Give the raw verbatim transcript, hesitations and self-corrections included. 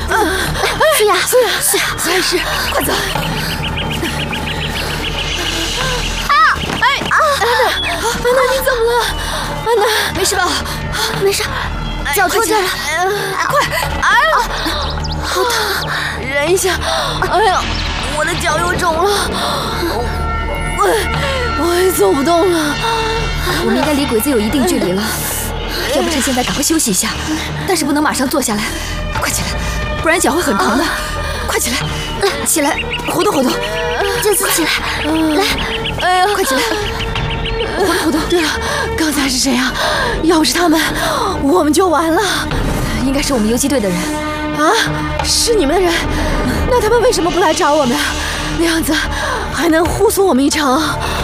苏雅， 苏雅，苏雅，苏诗，快走！ 啊！哎啊！安娜， 安娜，你怎么了？安娜， 没事吧？没事，脚出去了。 快！哎呀，好疼！忍一下。哎呀，我的脚又肿了，我我也走不动了。 我们应该离鬼子有一定距离了，要不趁现在赶快休息一下，但是不能马上坐下来。快起来，不然脚会很疼的。快起来，来，起来，活动活动。这次起来，来， 哎呀， 快起来，活动活动。 对了，刚才是谁啊？要是他们，我们就完了。 应该是我们游击队的人。 啊，是你们的人？那他们为什么不来找我们？那样子还能护送我们一程。